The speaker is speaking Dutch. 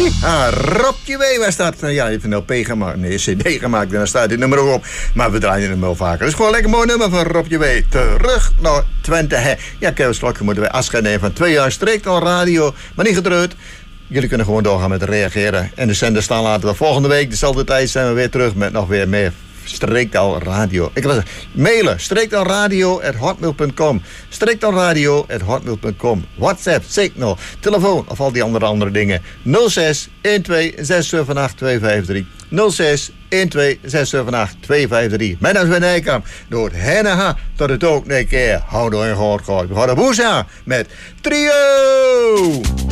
Ja, Robje W was dat. Ja, heeft een LP gemaakt. Nee, CD gemaakt. En dan staat dit nummer ook op. Maar we draaien het wel vaker. Het is gewoon een lekker mooi nummer van Robje W. Terug naar Twente. Hè. Ja, Kevin Slokken moeten wij afscheid nemen van 2 jaar strikt al radio. Maar niet gedreurd. Jullie kunnen gewoon doorgaan met reageren. En de zender staan laten we volgende week. Dezelfde tijd zijn we weer terug met nog weer meer Streektaal Radio. Ik wil zeggen, mailen. streektaalradio@hotmail.com. streektaalradio@hotmail.com. WhatsApp, Signal, telefoon of al die andere dingen. 06 12 678 253. 06 12 678 253. Mijn naam is Ben Nijkamp. Door het Henneha tot het ook een keer. Hou door en gehoord. We gaan de boes aan met Trio.